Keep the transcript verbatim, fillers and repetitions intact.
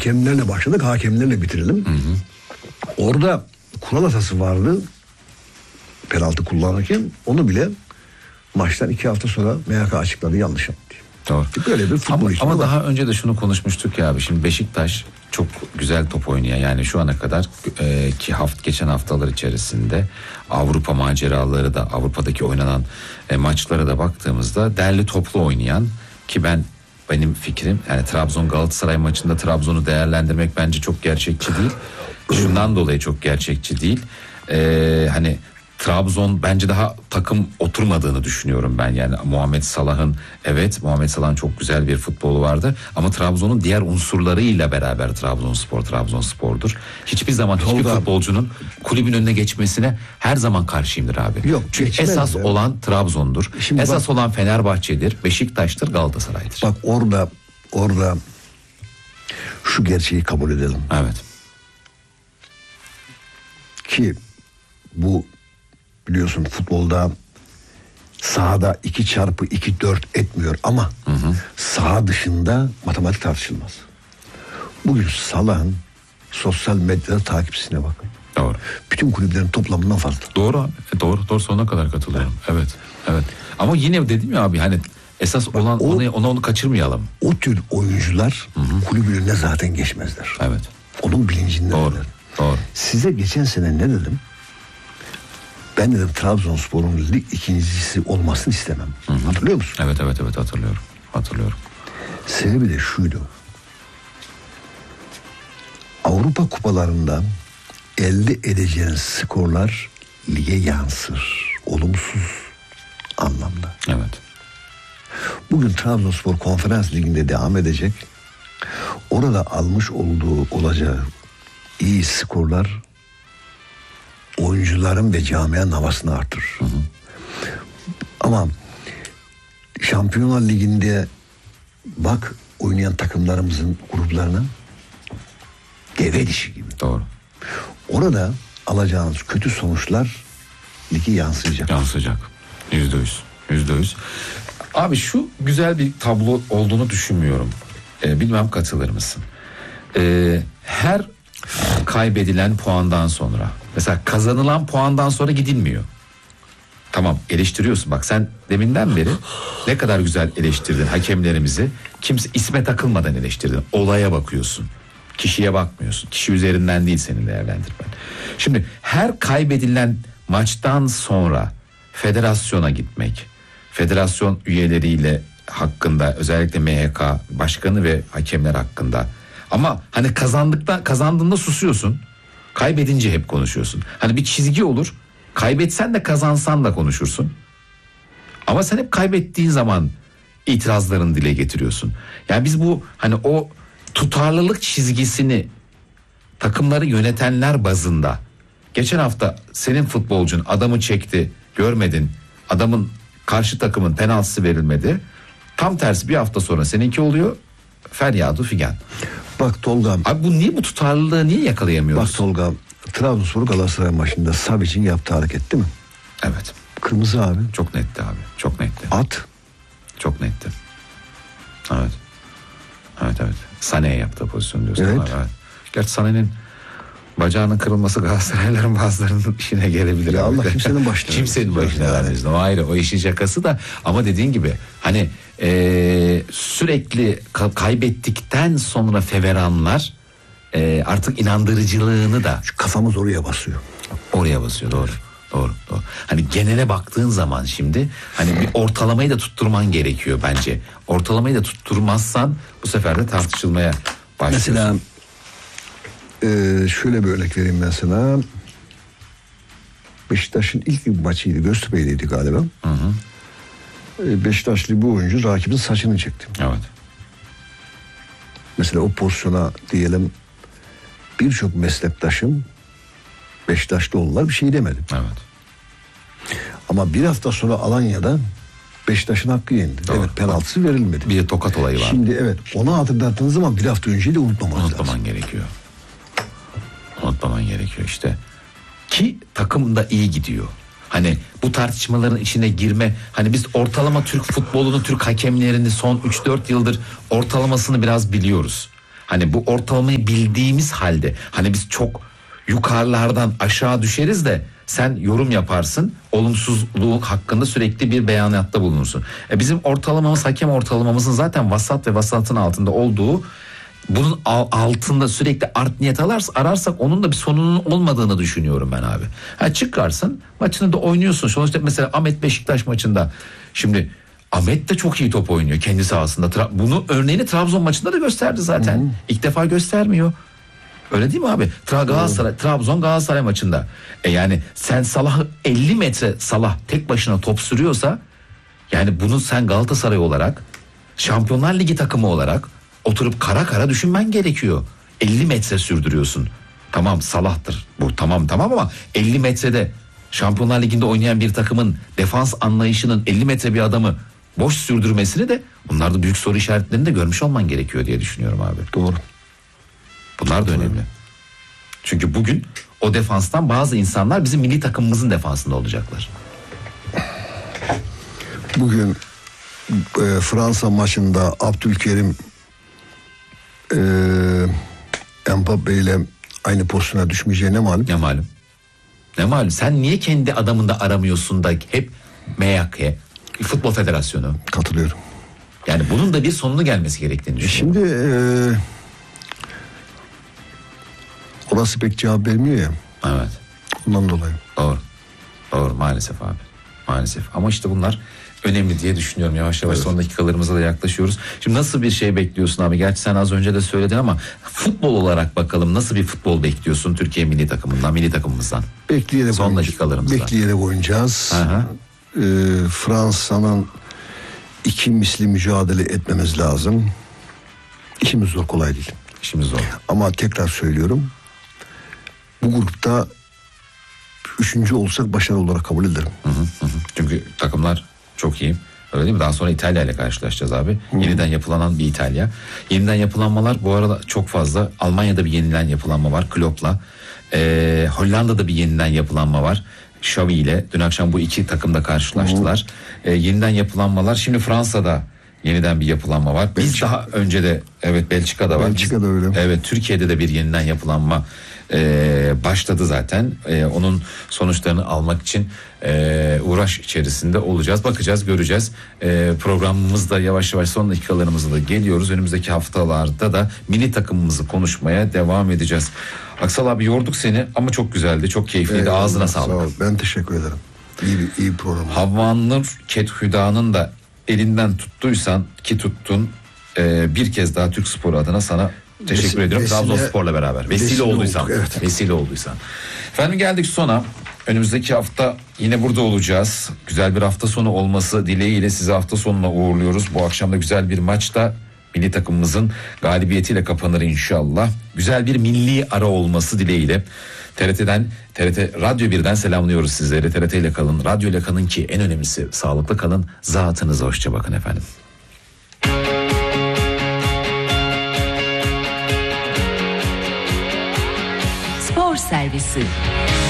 hakemlerle başladık, hakemlerle bitirelim. Hı hı. Orada kural hatası vardı. Penaltı kullanırken onu bile maçtan iki hafta sonra M H K açıkladı, yanlış yaptı. Doğru. Böyle bir ama ama var. Daha önce de şunu konuşmuştuk ya abi. Şimdi Beşiktaş çok güzel top oynuyor. Yani şu ana kadar e, ki haft geçen haftalar içerisinde Avrupa maceraları da, Avrupa'daki oynanan e, maçlara da baktığımızda derli toplu oynayan, ki ben benim fikrim yani Trabzon Galatasaray maçında Trabzon'u değerlendirmek bence çok gerçekçi değil. Şundan dolayı çok gerçekçi değil. E, hani Trabzon bence daha takım oturmadığını düşünüyorum ben. Yani Muhammed Salah'ın, evet Muhammed Salah'ın çok güzel bir futbolu vardı ama Trabzon'un diğer unsurlarıyla beraber Trabzonspor Trabzonspor'dur. Hiçbir zaman hiçbir Tolga, futbolcunun kulübün önüne geçmesine her zaman karşıyımdır abi. Yok, çünkü esas de. olan Trabzon'dur. Şimdi esas bak, olan Fenerbahçe'dir, Beşiktaş'tır, Galatasaray'dır. Bak orada orada şu gerçeği kabul edelim. Evet. Ki bu biliyorsun futbolda sahada iki çarpı iki dört etmiyor ama hı hı. saha dışında matematik tartışılmaz. Bugün Salah'ın sosyal medyada takipçisine bakın. Doğru. Bütün kulüplerin toplamından fazla. Doğru abi. Doğru. Doğru, sonuna kadar katılıyorum. Evet. Evet. Evet. Ama yine dedim ya abi, hani esas Bak, olan o, onu, onu onu kaçırmayalım. O tür oyuncular hı hı. kulübün önüne zaten geçmezler. Evet. Onun bilincinde. Doğru. Doğru. Size geçen sene ne dedim? Ben dedim Trabzonspor'un lig ikincisi olmasını istemem. Hı hı. Hatırlıyor musun? Evet evet evet hatırlıyorum. Hatırlıyorum. Sebebi de şuydu. Avrupa kupalarında elde edeceğin skorlar lige yansır. Olumsuz anlamda. Evet. Bugün Trabzonspor Konferans Ligi'nde devam edecek. Orada almış olduğu olacağı iyi skorlar oyuncuların ve camianın havasını artırır. Hı hı. Ama Şampiyonlar Ligi'nde bak oynayan takımlarımızın gruplarına deve dişi gibi. Doğru. Orada alacağınız kötü sonuçlar ligi yansıyacak. Yansıyacak. Yüzde yüz. Yüzde yüz. Abi şu güzel bir tablo olduğunu düşünmüyorum. Ee, bilmem katılır mısın? Ee, her kaybedilen puandan sonra, mesela kazanılan puandan sonra gidilmiyor. Tamam, eleştiriyorsun. Bak sen deminden beri ne kadar güzel eleştirdin hakemlerimizi. Kimse isme takılmadan eleştirdin. Olaya bakıyorsun. Kişiye bakmıyorsun. Kişi üzerinden değil senin değerlendirmen. Şimdi her kaybedilen maçtan sonra federasyona gitmek, federasyon üyeleriyle hakkında, özellikle M H K başkanı ve hakemler hakkında, ama hani kazandıkta kazandığında susuyorsun. Kaybedince hep konuşuyorsun. Hani bir çizgi olur. Kaybetsen de kazansan da konuşursun. Ama sen hep kaybettiğin zaman itirazlarını dile getiriyorsun. Yani biz bu hani o tutarlılık çizgisini takımları yönetenler bazında, geçen hafta senin futbolcun adamı çekti, görmedin. Adamın, karşı takımın penaltısı verilmedi. Tam tersi bir hafta sonra seninki oluyor. Feryadu figan. Bak Tolga. Abi bu niye, bu tutarlılığı niye yakalayamıyoruz? Bak Tolga, Trabzonspor Galatasaray maçında Savic'in yaptığı hareket değil mi? Evet. Kırmızı abi. Çok netti abi. Çok netti. At. Çok netti. Evet. Evet evet. Sané'ye yaptığı pozisyon diyorsun. Evet. Ama evet. Gerçi Sané'nin bacağının kırılması Galatasaraylıların bazılarının işine gelebilir. Ya Allah kimsenin başına. Kimsenin başına vermesin. O ayrı, o işin şakası da, ama dediğin gibi hani e, sürekli ka- kaybettikten sonra feveranlar e, artık inandırıcılığını da, şu kafamız oraya basıyor. Oraya basıyor, doğru. Doğru, doğru. Hani genele baktığın zaman şimdi hani bir ortalamayı da tutturman gerekiyor bence. Ortalamayı da tutturmazsan bu sefer de tartışılmaya başlıyorsun. Mesela e, şöyle bir örnek vereyim ben sana. Beşiktaş'ın ilk maçıydı. Göztepe'yleydi galiba. Hı hı. E, Beşiktaşlı bu oyuncu rakibin saçını çekti. Evet. Mesela o pozisyona diyelim birçok meslektaşım, Beşiktaşlı oldular, bir şey demedim. Evet. Ama bir hafta sonra Alanya'da Beşiktaş'ın hakkı yendi. Doğru. Evet, penaltısı verilmedi. Bir de tokat olayı var. Şimdi evet, onu hatırlattığınız zaman bir hafta önceyi de unutmamanız lazım. Unutmaman gerekiyor. Unutmaman gerekiyor işte. Ki takım da iyi gidiyor. Hani bu tartışmaların içine girme, hani biz ortalama Türk futbolunu, Türk hakemlerini son üç dört yıldır ortalamasını biraz biliyoruz. Hani bu ortalamayı bildiğimiz halde, hani biz çok yukarılardan aşağı düşeriz de sen yorum yaparsın, olumsuzluğu hakkında sürekli bir beyanatta bulunursun. E bizim ortalamamız, hakem ortalamamızın zaten vasat ve vasatın altında olduğu, bunun altında sürekli art niyet ararsak onun da bir sonunun olmadığını düşünüyorum ben abi. Ha, çıkarsın, maçını da oynuyorsun. Sonuçta mesela Ahmet Beşiktaş maçında, şimdi Ahmet de çok iyi top oynuyor kendi sahasında. Bunu örneğini Trabzon maçında da gösterdi zaten. Hı-hı. İlk defa göstermiyor. Öyle değil mi abi? Tra- Galatasaray, Trabzon Galatasaray maçında. E yani sen Salah elli metre Salah tek başına top sürüyorsa, yani bunu sen Galatasaray olarak, Şampiyonlar Ligi takımı olarak oturup kara kara düşünmen gerekiyor. elli metre sürdürüyorsun. Tamam Salah'tır bu, tamam tamam ama elli metrede Şampiyonlar Ligi'nde oynayan bir takımın defans anlayışının elli metre bir adamı boş sürdürmesini de, bunlar da büyük soru işaretlerini de görmüş olman gerekiyor diye düşünüyorum abi. Doğru. Bunlar da önemli. Çünkü bugün o defanstan bazı insanlar bizim milli takımımızın defansında olacaklar. Bugün e, Fransa maçında Abdülkerim e, Mbappe ile aynı pozisyona düşmeyeceğine malum. Ne malum? Ne malum? Sen niye kendi adamında aramıyorsun da hep M Y K, Futbol Federasyonu? Katılıyorum. Yani bunun da bir sonunu gelmesi gerektiğini düşünüyorum. Şimdi e, orası pek cevap vermiyor ya. Evet. Ondan dolayı. Doğru. Doğru maalesef abi. Maalesef. Ama işte bunlar önemli diye düşünüyorum. Yavaş yavaş evet. Son dakikalarımıza da yaklaşıyoruz. Şimdi nasıl bir şey bekliyorsun abi? Gerçi sen az önce de söyledin ama futbol olarak bakalım, nasıl bir futbol bekliyorsun Türkiye milli takımından, milli takımımızdan? Bekleyerek son oynayacağız. dakikalarımızda. Bekleyerek oynayacağız. Ee, Fransa'nın iki misli mücadele etmemiz lazım. İşimiz zor, kolay değil. İşimiz zor. Ama tekrar söylüyorum, bu grupta üçüncü olsak başarılı olarak kabul ederim. Hı hı hı. Çünkü takımlar çok iyi. Öyle değil mi? Daha sonra İtalya ile karşılaşacağız abi. Hı. Yeniden yapılanan bir İtalya. Yeniden yapılanmalar bu arada çok fazla. Almanya'da bir yeniden yapılanma var Klopp'la. Ee, Hollanda'da bir yeniden yapılanma var Xavi ile. Dün akşam bu iki takımda karşılaştılar. Ee, yeniden yapılanmalar. Şimdi Fransa'da yeniden bir yapılanma var. Biz Belçika. Daha önce de evet Belçika'da var. Belçika'da öyle. Evet, Türkiye'de de bir yeniden yapılanma Ee, başladı zaten. Ee, onun sonuçlarını almak için e, uğraş içerisinde olacağız. Bakacağız, göreceğiz. Ee, programımızda yavaş yavaş son dakikalarımıza da geliyoruz. Önümüzdeki haftalarda da milli takımımızı konuşmaya devam edeceğiz. Aksal abi, yorduk seni ama çok güzeldi, çok keyifliydi. Evet, ağzına sağlık. Sağ ol. Ben teşekkür ederim. İyi bir, iyi bir program. Havvanur Kethüda'nın da elinden tuttuysan ki tuttun, e, bir kez daha Türk Sporu adına sana teşekkür vesile, ediyorum. Trabzonspor'la beraber. Vesile, vesile olduysan. Olduk, evet. Vesile olduysan. Efendim geldik sona. Önümüzdeki hafta yine burada olacağız. Güzel bir hafta sonu olması dileğiyle sizi hafta sonuna uğurluyoruz. Bu akşam da güzel bir maçta milli takımımızın galibiyetiyle kapanır inşallah. Güzel bir milli ara olması dileğiyle. T R T'den, T R T Radyo birden selamlıyoruz sizleri. T R T ile kalın, radyo ile kalın ki en önemlisi sağlıklı kalın. Zatınıza hoşça bakın efendim. Spor servisi.